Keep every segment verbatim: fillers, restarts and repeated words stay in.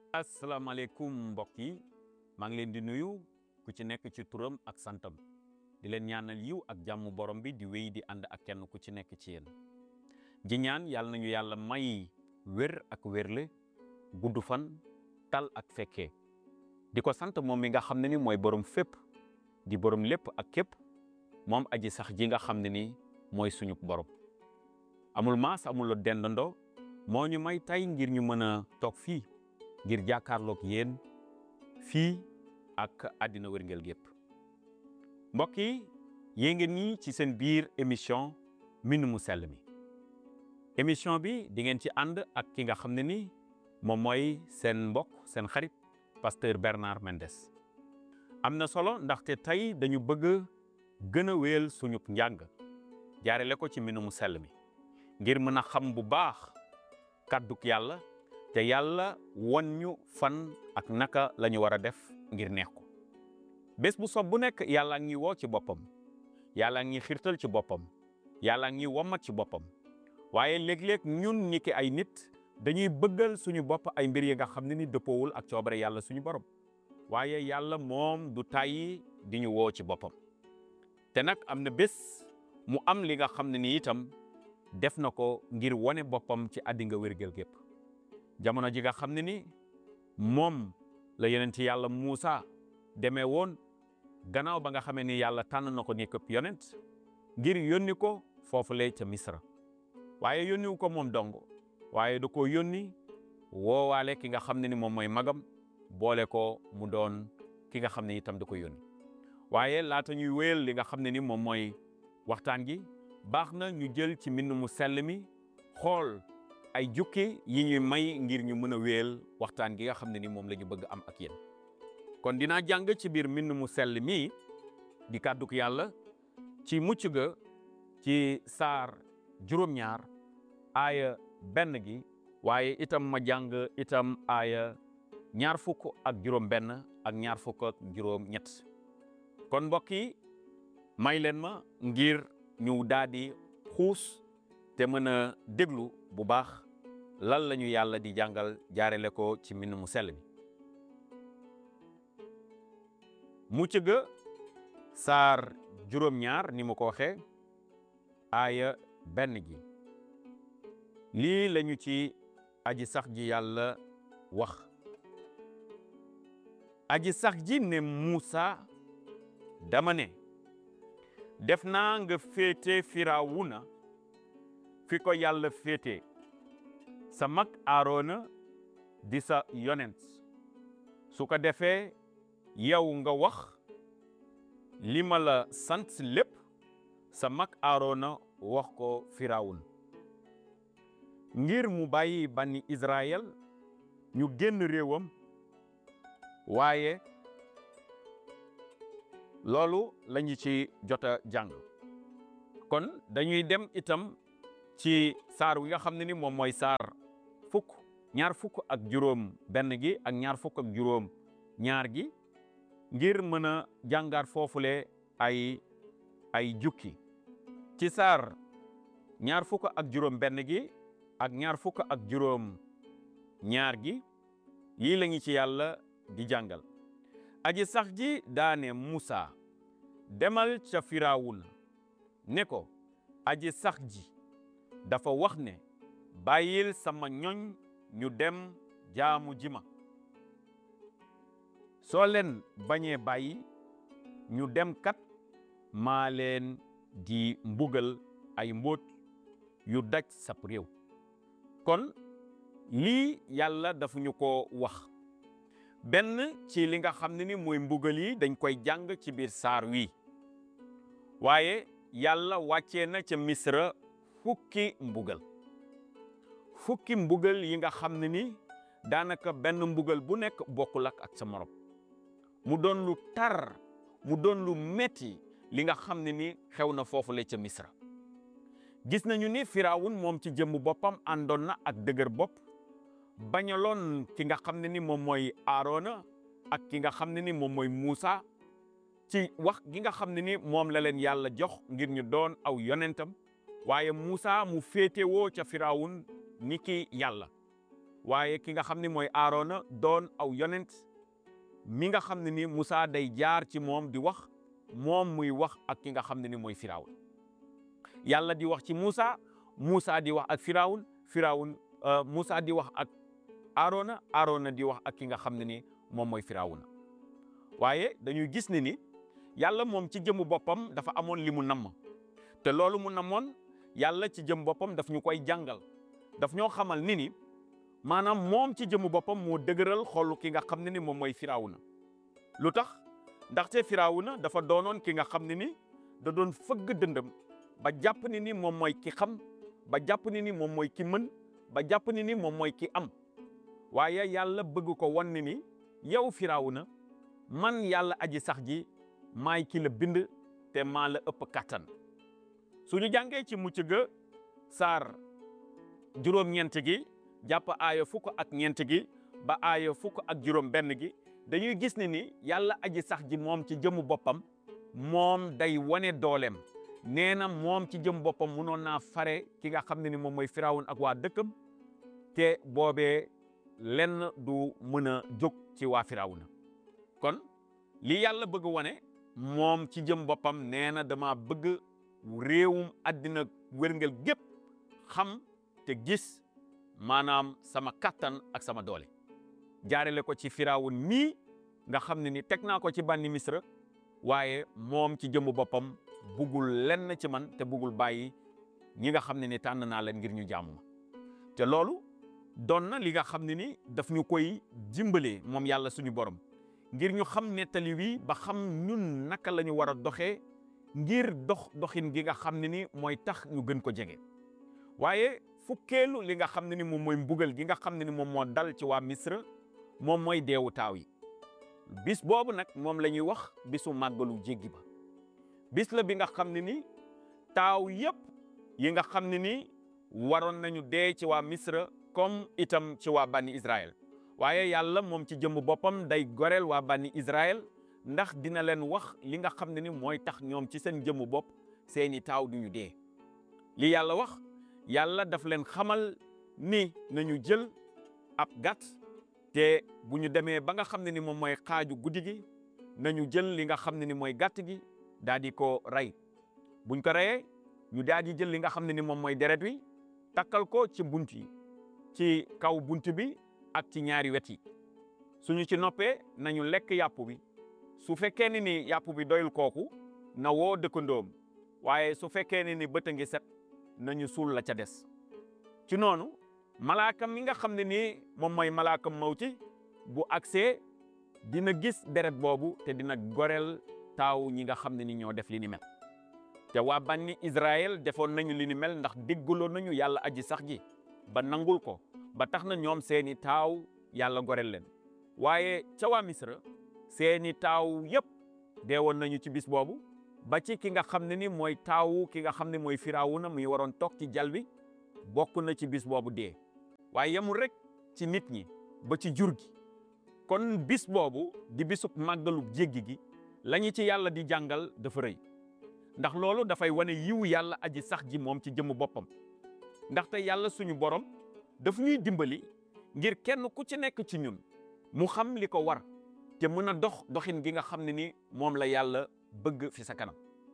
asalaamaaleykum mbokk yi maa ngi leen di nuyu ku ci nekk ci turam ak santam di leen ñaanal yiw ak jàmm borom bi di wéy di ànd ak kenn ku ci nekk ci yéen di ñaan yàlla nañu yàlla may wér ak wérle gudd fan tal ak fekkee di ko sant moom mi nga xam ne ni mooy borom fépp di borom lépp ak képp moom aji sax ji nga xam ne ni mooy suñu borom amul maas amul dendandoo moo ñu may tey ngir ñu mën a toog fii ngir jàkkaarloog yéen fii ak àddina wërngël gépp mbokk yi yée ngeen ñi ci seen biir émission mbind mu sell mi émission bi di ngeen ci ànd ak ki nga xam ne ni moom mooy seen mbokk seen xarit pasteur Bernard Mendes am na solo ndaxte tey dañu bëgg gën a wéyal suñu njàng jaarale ko ci mbind mu sell mi ngir mën a xam bu baax kàdduk yàlla te yàlla won ñu fan ak naka la ñu war a def ngir neex ko bés bu sob bu nekk yàlla ngi woo ci boppam yàlla ngi xirtal ci boppam yàlla ngi womat ci boppam waaye léeg-léeg ñun ñi ki ay nit dañuy bëggal suñu bopp ay mbir yi nga xam ne ni dëppoowul ak coobare yàlla suñu borom waaye yàlla moom du tàyyi di ñu woo ci boppam te nag am na bés mu am li nga xam ne ni itam def na ko ngir wone boppam ci àddina wërngël gépp jamono ji nga xam ne ni moom la yonent yàlla Muusa demee woon gannaaw ba nga xamee ni yàlla tànn na ko ni képp yonent ngir yónni ko foofu lay ca Misra waaye yónniwu ko moom dong waaye da koo yónni woowaale ki nga xam ne ni moom mooy magam boole ko mu doon ki nga xam ne itam da ko yónni waaye laata ñuy wéyal li nga xam ne ni moom mooy waxtaan gi baax na ñu jël ci mbind mu sell mi xool ay jukki yi ñuy may ngir ñu mën a wéyal waxtaan gi nga xam ne ni moom la ñu bëgg am ak yéen kon dinaa jàng ci biir mbind mu sell mi di kàdduk yàlla ci mucc ga ci saar juróom-ñaar aaya benn gi waaye itam ma jàng itam aaya ñaar fukk ak juróom benn ak ñaar fukk ak juróom ñett kon mbokk yi may leen ma ngir ñu daal di xuus te mën a déglu bu baax lan la ñu yàlla di jàngal jaarale ko ci mbind mu sell mi mucc ga saar juróom-ñaar ni mu ko waxee aaya benn gi lii lañu ci aji sax ji yàlla wax aji sax ji ne Muusa dama ne def naa nga féete Firawuna fi ko yàlla féete sa mag Aarona di sa yonent su ko defee yow nga wax li ma la sant lépp sa mag Aarona wax ko Firawun ngir mu bàyyi bani Israël ñu génn réewam waaye loolu lañu ci jota jàng kon dañuy dem itam ci saar wi nga xam ne ni moom mooy saar fukk ñaar fukk ak juróom benn gi ak ñaar fukk ak juróom ñaar gi ngir mën a jàngaat foofule ay ay jukki ci saar ñaar fukk ak juróom benn gi ak ñaar fukk ak juróom ñaar gi lii lañu ci yàlla di jàngal aji sax ji daane Muusa demal ca Firawuna ne ko aji sax ji dafa wax ne bàyyil sama ñoñ ñu dem jaamu ji ma soo leen bañee bàyyi ñu dem kat maa leen di mbugal ay mbóot yu daj sab réew kon lii yàlla dafa ñu ko wax benn ci li nga xam ne ni mooy mbugal yi dañ koy jàng ci biir saar wi waaye yàlla wàccee na ca Misra fukki mbugal fukki mbugal yi nga xam ne ni daanaka benn mbugal bu nekk bokkul ak ak sa morom mu doon lu tar mu doon lu metti li nga xam ne ni xew na foofu la ca Misra gis nañu ni Firawun moom ci jëmm boppam àndoon na ak dëgër bopp bañaloon ki nga xam ne ni moom mooy Aarona ak ki nga xam ne ni moom mooy Muusa ci wax gi nga xam ne ni moom la leen yàlla jox ngir ñu doon aw yonentam waaye Muusa mu féetewoo ca Firawun ni ki yàlla waaye ki nga xam ne mooy Aarona doon aw yonent mi nga xam ne ni Moussa day jaar ci moom di wax moom muy wax ak ki nga xam ne ni mooy Firawun yàlla di wax ci Moussa Moussa di wax ak Firawun Firawun Moussa di wax ak Aarona Aarona di wax ak ki nga xam ne ni moom mooy Firawuna waaye dañuy gis ne ni yàlla moom ci jëmu boppam dafa amoon li mu namm te loolu mu namoon yàlla ci jëm boppam daf ñu koy jàngal daf ñoo xamal ni ni maanaam moom ci jëmu boppam moo dëgëral xolu ki nga xam ne ni moom mooy Firawuna lu tax ndaxte Firawuna dafa doonoon ki nga xam ne ni da doon fëgg dëndëm ba jàpp ni ni moom mooy ki xam ba jàpp ni ni moom mooy ki mën ba jàpp ni ni moom mooy ki am waaye yàlla bëgg ko wan ni ni yow Firawuna man yàlla aji sax ji maay ki la bind te maa la ëpp kàttan suñu jàngee ci mucc ga saar juróom-ñeent gi jàpp aaya fukk ak ñeent gi ba aaya fukk ak juróom benn gi dañuy gis ne ni yàlla aji sax ji moom ci jëmu boppam moom day wane dooleem nee na moom ci jëm boppam munoon naa fare ki nga xam ne ni moom mooy Firawun ak waa dëkkam te boobee lenn du mën a jóg ci waa Firawuna kon li yàlla bëgg wane moom ci jëm boppam nee na dama bëgg réewum àddina wërngël gépp xam te gis maanaam sama kattan ak sama doole jaarale ko ci Firawun mii nga xam ne ni teg naa ko ci bànni Misra waaye moom ci jëmu boppam bëggul lenn ci man te bëggul bàyyi ñi nga xam ne ni tànn naa leen ngir ñu jaamu ma te loolu doon na li nga xam ne ni daf ñu koy dimbalee moom yàlla suñu borom ngir ñu xam nettali wi ba xam ñun naka la ñu war a doxee ngir dox doxin gi nga xam ne ni mooy tax ñu gën ko jege waaye fukkeelu li nga xam ne ni moom mooy mbugal gi nga xam ne ni moom moo dal ci waa Misra moom mooy deewu taaw yi bis boobu nag moom la ñuy wax bisu màggalu jéggi ba bis la bi nga xam ne ni taaw yépp yi nga xam ne ni waroon nañu dee ci waa Misra comme itam ci waa bànni Israël waaye yàlla moom ci jëmm boppam day goreel waa bànni Israël ndax dina leen wax li nga xam ne ni mooy tax ñoom ci seen jëmmu bopp seeni taaw duñu dee li yàlla wax yàlla daf leen xamal ni nañu jël ab gàtt te bu ñu demee ba nga xam ne ni moom mooy xaaju guddi gi nañu jël li nga xam ne ni mooy gàtt gi daal di ko rey buñ ko reyee ñu daal di jël li nga xam ne ni moom mooy deret wi takkal ko ci bunt yi ci kaw bunt bi ak ci ñaari wet yi suñu ci noppee nañu lekk yàpp bi su fekkee ne ni yàpp bi doyul kooku na woo dëkkandoom waaye su fekkee ne ni bët a ngi set nañu suul la ca des ci noonu malaaka mi nga xam ne ni moom mooy malaaka mawti bu agsee dina gis deret boobu te dina goreel taaw ñi nga xam ne ni ñoo def li ni mel te waa bànni Israël defoon nañu li ni mel ndax dégguloo nañu yàlla aji sax ji ba nangul ko ba tax na ñoom seeni taaw yàlla goreel leen waaye ca waa Misra seeni taaw yépp deewoon nañu ci bis boobu ba ci ki nga xam ne ni mooy taawu ki nga xam ne mooy Firawuna muy waroon toog ci jal bi bokk na ci bis boobu dee waaye yemul rek ci nit ñi ba ci jur gi kon bis boobu di bisub màggalu jéggi gi lañu ci yàlla di jàngal dafa rëy ndax loolu dafay wane yiwu yàlla aji sax ji moom ci jëmm boppam ndaxte yàlla suñu borom daf ñuy dimbali ngir kenn ku ci nekk ci ñun mu xam li ko war te mën a dox doxin gi nga xam ne ni moom la yàlla bëgg fi sa kanam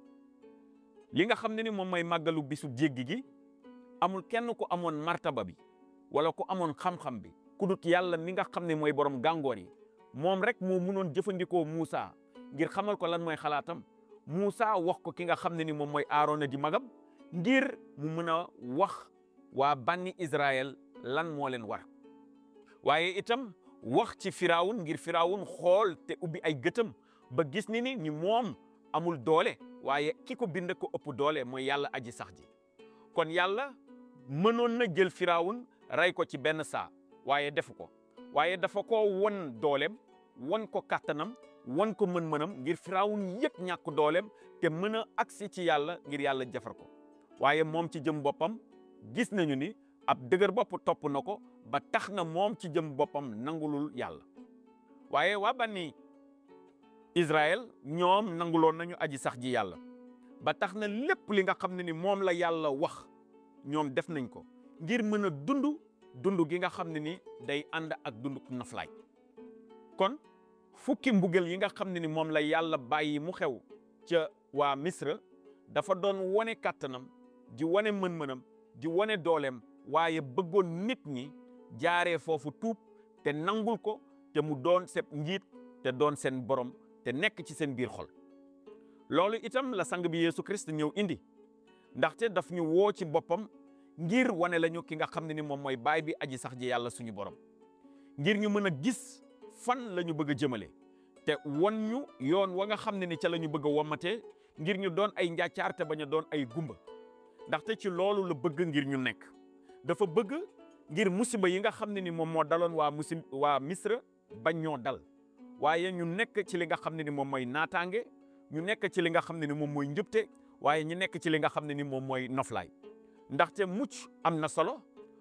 li nga xam ne ni moom mooy màggalu bisu jéggi gi amul kenn ku amoon martaba bi wala ku amoon xam-xam bi ku dut yàlla mi nga xam ne mooy borom gàngoor yi moom rek moo mënoon jëfandikoo Moussa ngir xamal ko lan mooy xalaatam Moussa wax ko ki nga xam ne ni moom mooy Aarona di magam ngir mu mën a wax waa bànni Israël lan moo leen war waaye itam wax ci Firawun ngir Firawun xool te ubbi ay gëtam ba gis ni ni ni moom amul doole waaye ki ko bind ko ëpp doole mooy yàlla aji sax ji kon yàlla mënoon na jël Firawun rey ko ci benn saa waaye defu ko waaye dafa ko won dooleem won ko kàttanam won ko mën-mënam ngir Firawun yëg ñàkk dooleem te mën a agsi ci yàlla ngir yàlla jafar ko waaye moom ci jëm boppam gis nañu ni ab dëgër bopp topp na ko ba tax na moom ci jëm boppam nangulul yàlla waaye waa bànni Israël ñoom nanguloon nañu aji sax ji yàlla ba tax na lépp li nga xam ne ni moom la yàlla wax ñoom def nañ ko ngir mën a dund dund gi nga xam ne ni day ànd ak dund noflaay kon fukki mbugal yi nga xam ne ni moom la yàlla bàyyi mu xew ca waa Misra dafa doon wane kàttanam di wane mën-mënam di wane dooleem waaye bëggoon nit ñi jaaree foofu tuub te nangul ko te mu doon seen njiit te doon seen borom te nekk ci seen biir xol loolu itam la sang bi Yeesu Christ ñëw indi ndaxte daf ñu woo ci boppam ngir wane lañu ki nga xam ne ni moom mooy baay bi aji sax ji yàlla suñu borom ngir ñu mën a gis fan la ñu bëgg a jëmale te won ñu yoon wa nga xam ne ni ca la ñu bëgg a wommatee ngir ñu doon ay njàccaar te bañ a doon ay gumba ndaxte ci loolu la bëgg ngir ñu nekk dafa bëgg ngir musiba yi nga xam ne ni moom moo daloon waa musi waa Misra bañ ñoo dal waaye ñu nekk ci li nga xam ne ni moom mooy naataange ñu nekk ci li nga xam ne ni moom mooy njëbte waaye ñu nekk ci li nga xam ne ni moom mooy noflaay ndaxte mucc am na solo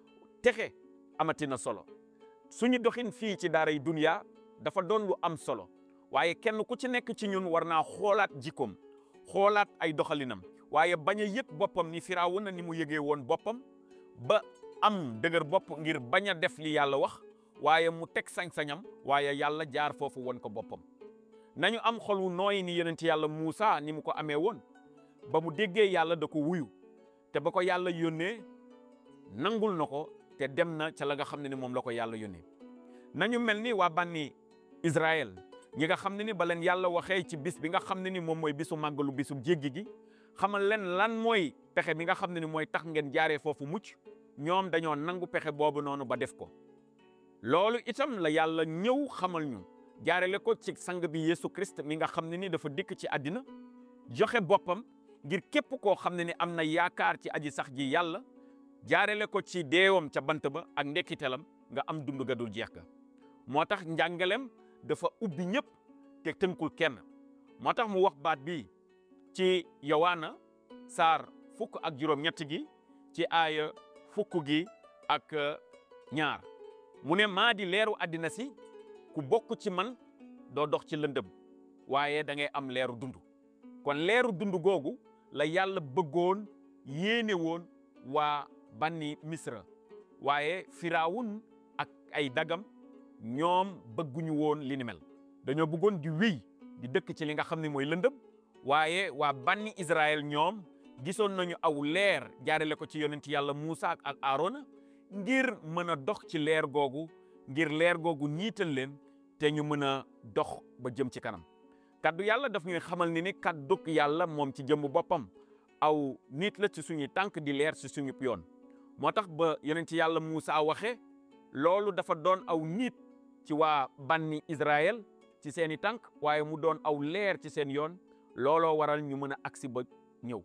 texe amati na solo suñu doxin fii ci daaray dunya dafa doon lu am solo waaye kenn ku ci nekk ci ñun war naa xoolaat jikkoom xoolaat ay doxalinam waaye bañ a yëg boppam ni Firawna ni mu yëgee woon boppam ba am dëgër bopp ngir bañ a def li yàlla wax waaye mu teg sañ-sañam waaye yàlla jaar foofu won ko boppam nañu am xolu nooy ni yonent yàlla Muusa ni mu ko amee woon ba mu déggee yàlla da ko wuyu te ba ko yàlla yónnee nangul na ko te dem na ca la nga xam ne ni moom la ko yàlla yónnee nañu mel ni waa bànni Israël ñi nga xam ne ni ba leen yàlla waxee ci bis bi nga xam ne ni moom mooy bisu màggalu bisu jéggi gi xamal leen lan mooy pexe bi nga xam ne ni mooy tax ngeen jaaree foofu mucc ñoom dañoo nangu pexe boobu noonu ba def ko loolu itam la yàlla ñëw xamal ñu jaarale ko ci sang bi Yeesu Christ mi nga xam ne ni dafa dikk ci àddina joxe boppam ngir képp koo xam ne ni am na yaakaar ci aji sax ji yàlla jaarale ko ci deewam ca bant ba ak ndekkitelam nga am dund ga dul jeex ga moo tax njàngalem dafa ubbi ñëpp te tënkul kenn moo tax mu wax baat bi ci Yowaana saar fukk ak juróom ñett gi ci aaya fukk gi ak ñaar mu ne maa di leeru àddina si ku bokk ci man doo dox ci lëndëm waaye da ngay am leeru dund kon leeru dund googu la yàlla bëggoon yéene woon waa banni Misra waaye Firawun ak ay dagam ñoom bëgguñu woon li ni mel dañoo bëggoon di wéy di dëkk ci li nga xam ne mooy lëndëm waaye waa banni Israël ñoom gisoon nañu aw leer jaarale ko ci yonent yàlla Muusa ak Aarona ngir mën a dox ci leer googu ngir leer googu ñiital leen te ñu mën a dox ba jëm ci kanam kaddu yàlla daf ñuy xamal ni ni kadduk yàlla moom ci jëmm boppam aw nit la ci suñuy tànk di leer ci suñu yoon moo tax ba yonent yàlla Muusa waxe loolu dafa doon aw nit ci waa banni Israël ci seeni tànk waaye mu doon aw leer ci seen yoon looloo waral ñu mën a agsi ba ñëw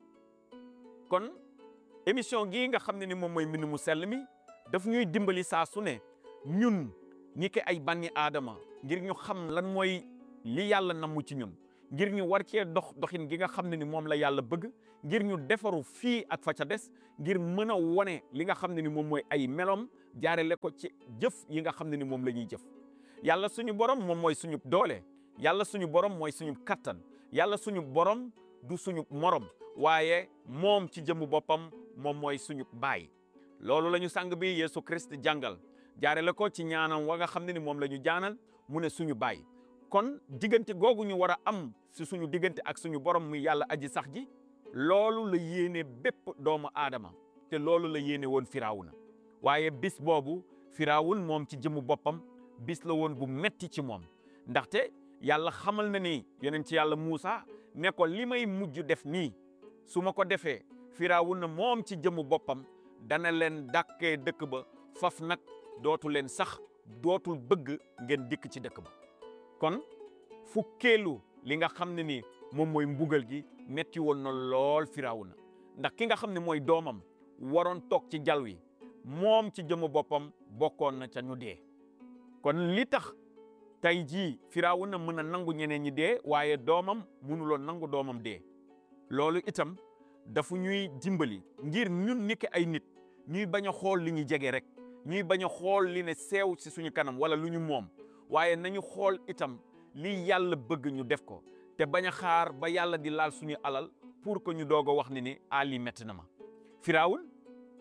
kon émission gii nga xam ne ni moom mooy mbind mu sell mi daf ñuy dimbali saa su ne ñun ñi ki ay banni aadama ngir ñu xam lan mooy li yàlla namm ci ñun ngir ñu war cee dox doxin gi nga xam ne ni moom la yàlla bëgg ngir ñu defaru fii ak fa ca des ngir mën a wone li nga xam ne ni moom mooy ay melom jaarale ko ci jëf yi nga xam ne ni moom la ñuy jëf yàlla suñu borom moom mooy suñu doole yàlla suñu borom mooy suñu kattan yàlla suñu borom du suñu morom waaye moom ci jëmmu boppam moom mooy suñu baay loolu la ñu sang bi Yeesu Christ jàngal jaarale ko ci ñaanam wa nga xam ne ni moom la ñu jaanal mu ne suñu baay kon diggante googu ñu war a am si suñu diggante ak suñu borom muy yàlla aji sax ji loolu la yéene bépp doomu aadama te loolu la yéene woon Firawuna waaye bis boobu Firawun moom ci jëmmu boppam bis la woon bu metti ci moom ndaxte yàlla xamal na ni yonent ci yàlla Muusa ne ko li may mujj def nii su ma ko defee Firawuna moom ci jëmmu boppam dana leen dàkkee dëkk ba faf nag dootu leen sax dootul bëgg ngeen dikk ci dëkk ba kon fukkeelu li nga xam ne ni moom mooy mbugal gi metti woon na lool Firawuna ndax ki nga xam ne mooy doomam waroon toog ci jal wi moom ci jëmmu boppam bokkoon na ca ñu dee kon li tax tey jii Firawuna mën a nangu ñeneen ñi dee waaye doomam mënuloon nangu doomam dee loolu itam dafa ñuy dimbali ngir ñun niki ay nit ñuy bañ a xool li ñu jege rek ñuy bañ a xool li ne seew ci suñu kanam wala lu ñu moom waaye nañu xool itam li yàlla bëgg ñu def ko te bañ a xaar ba yàlla di laal suñu alal pour que ñu doog a wax ne ni ali metti na ma Firawun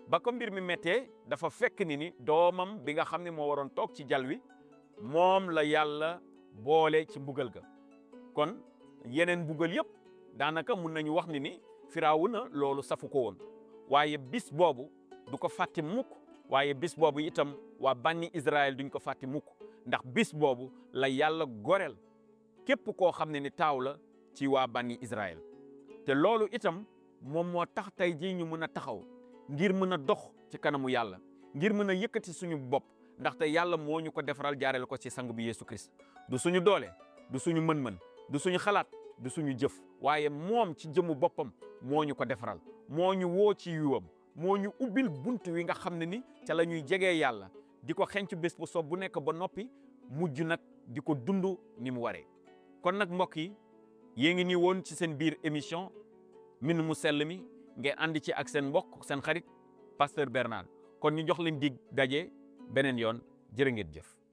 ba ko mbir mi méttee dafa fekk ni ni doomam bi nga xam ne moo waroon toog ci jal wi moom la yàlla boole ci mbugal ga. kon yeneen mbugal yëpp daanaka mun nañu wax ni ni Firawna loolu safu ko woon waaye bis boobu du ko fàtte mukk waaye bis boobu itam waa banni Israël duñ ko fàtte mukk ndax bis boobu la yàlla goreel képp koo xam ne ni taaw la ci waa banni Israël. te loolu itam moom moo tax tey jii ñu mën a taxaw ngir mën a dox ci kanamu yàlla ngir mën a yëkkati suñu bopp ndaxte yàlla moo ñu ko defaral jaareel ko ci sang bi Yeesu Christ. du suñu doole du suñu mën-mën du suñu xalaat du suñu jëf waaye moom ci jëmu boppam moo ñu ko defaral moo ñu woo ci yiwam moo ñu ubbil bunt wi nga xam ne ni ca la ñuy jegee yàlla di ko xenc bés bu soob bu nekk ba noppi mujj nag di ko dund ni mu waree. kon nag mbokk yi yée ngi nii woon ci seen biir émission mbind mu sell mi ngeen ànd ci ak seen mbokk seen xarit pasteur Bernard kon ñu jox leen dig daje beneen yoon jërë ngeen jëf.